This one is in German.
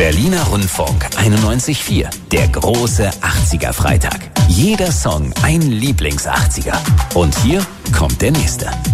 Berliner Rundfunk 91.4. Der große 80er Freitag. Jeder Song ein Lieblings-80er. Und hier kommt der nächste.